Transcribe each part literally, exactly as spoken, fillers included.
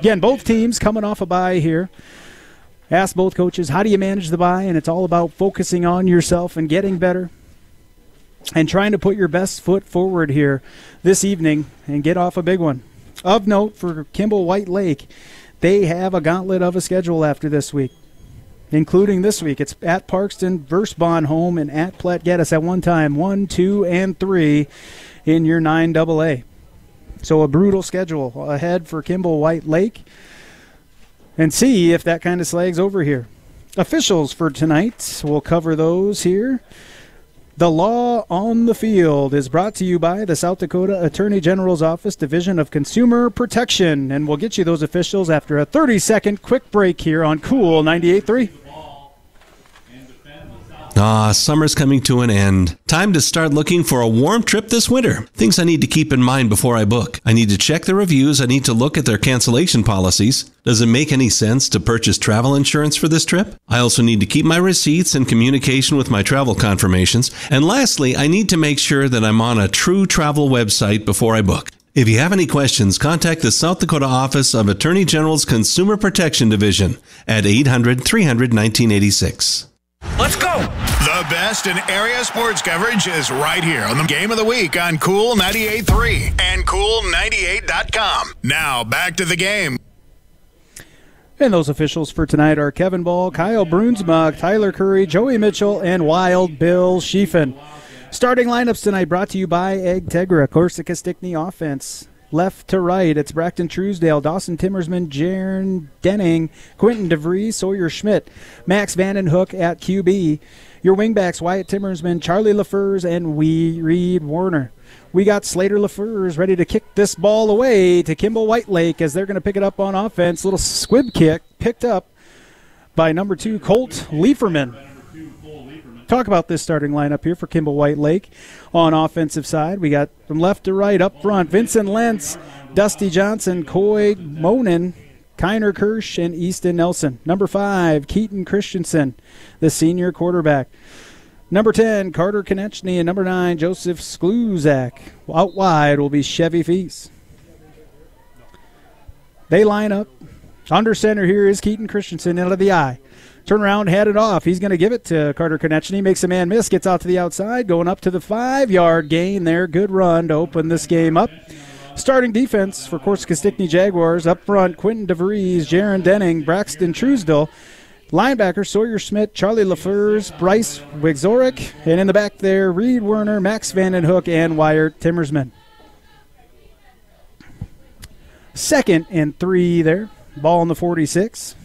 Again, both teams coming off a bye here. Ask both coaches, how do you manage the bye? And it's all about focusing on yourself and getting better and trying to put your best foot forward here this evening and get off a big one. Of note for Kimball White Lake, they have a gauntlet of a schedule after this week, including this week. It's at Parkston versus Bond home and at Platte Geddes at one time, one, two, and three in your nine double A. So a brutal schedule ahead for Kimball White Lake. And see if that kind of slags over here. Officials for tonight, we'll cover those here. The Law on the Field is brought to you by the South Dakota Attorney General's Office, Division of Consumer Protection. And we'll get you those officials after a thirty-second quick break here on Cool ninety-eight point three. Ah, summer's coming to an end. Time to start looking for a warm trip this winter. Things I need to keep in mind before I book. I need to check the reviews. I need to look at their cancellation policies. Does it make any sense to purchase travel insurance for this trip? I also need to keep my receipts and communication with my travel confirmations. And lastly, I need to make sure that I'm on a true travel website before I book. If you have any questions, contact the South Dakota Office of Attorney General's Consumer Protection Division at eight hundred, three hundred, nineteen eighty-six. Let's go! The best in area sports coverage is right here on the Game of the Week on Cool ninety-eight point three and cool ninety-eight dot com. Now, back to the game. And those officials for tonight are Kevin Ball, Kyle Brunsma, Tyler Curry, Joey Mitchell, and Wild Bill Schiefen. Starting lineups tonight brought to you by Ag Tegra, Corsica Stickney offense. Left to right, it's Braxton Truesdale, Dawson Timmersman, Jaron Denning, Quentin DeVries, Sawyer Schmidt, Max Vandenhoek at Q B. Your wingbacks, Wyatt Timmersman, Charlie LaFurs, and Wee Reed Warner. We got Slater LaFurs ready to kick this ball away to Kimball White Lake as they're going to pick it up on offense. Little squib kick picked up by number two, Colt Lieferman. Talk about this starting lineup here for Kimball White Lake. On offensive side, we got from left to right up front, Vincent Lentz, Dusty Johnson, Coy Monin, Kiner Kirsch, and Easton Nelson. Number five, Keaton Christensen, the senior quarterback. Number ten, Carter Konechny, and number nine, Joseph Skluzak. Out wide will be Chevy Feast. They line up. Under center here is Keaton Christensen out of the eye. Turn around, hand it off. He's going to give it to Carter Konechny. Makes a man miss, gets out to the outside, going up to the five-yard gain there. Good run to open this game up. Starting defense for Corsica Stickney Jaguars. Up front, Quentin DeVries, Jaron Denning, Braxton Truesdale. Linebacker, Sawyer Schmidt, Charlie LaFurs, Bryce Wigzorek. And in the back there, Reed Werner, Max Vandenhoek, and Wyatt Timmersman. Second and three there. Ball in the forty-six.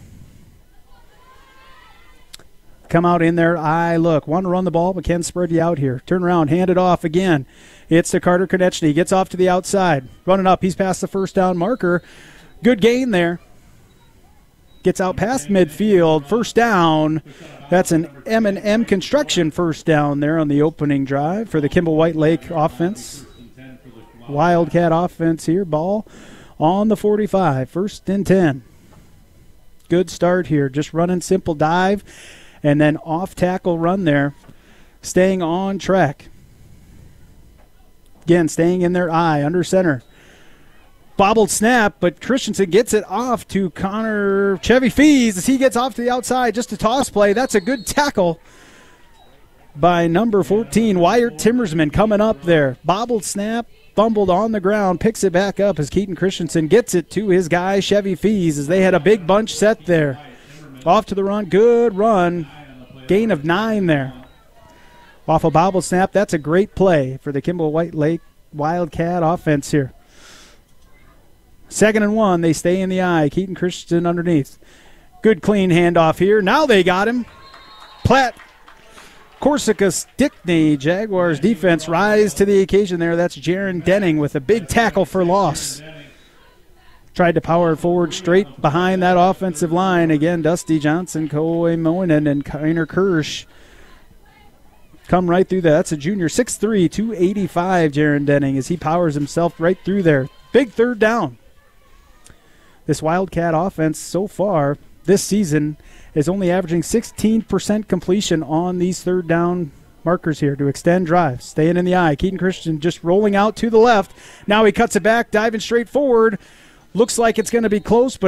Come out in there. I look. Want to run the ball, but can spread you out here. Turn around. Hand it off again. It's to Carter Konechny. Gets off to the outside. Running up. He's past the first down marker. Good gain there. Gets out past midfield. First down. That's an M and M Construction first down there on the opening drive for the Kimball White Lake offense. Wildcat offense here. Ball on the forty-five. First and ten. Good start here. Just running simple dive. And then off-tackle run there, staying on track. Again, staying in their eye, under center. Bobbled snap, but Christensen gets it off to Connor Chevy Fees as he gets off to the outside. Just a toss play. That's a good tackle by number fourteen, Wyatt Timmersman coming up there. Bobbled snap, fumbled on the ground, picks it back up as Keaton Christensen gets it to his guy, Chevy Fees, as they had a big bunch set there. Off to the run. Good run. Gain of nine there. Off a bobble snap. That's a great play for the Kimball White Lake Wildcat offense here. Second and one. They stay in the eye. Keaton Christensen underneath. Good clean handoff here. Now they got him. Platte Corsica Stickney Jaguars defense rise to the occasion there. That's Jaron Denning with a big tackle for loss. Tried to power forward straight behind that offensive line. Again, Dusty Johnson, Coy Moinen, and Kiner Kirsch come right through that. That's a junior, six three, two eighty-five, Jaron Denning, as he powers himself right through there. Big third down. This Wildcat offense so far this season is only averaging sixteen percent completion on these third down markers here to extend drives. Staying in the eye. Keaton Christian just rolling out to the left. Now he cuts it back, diving straight forward. Looks like it's going to be close, but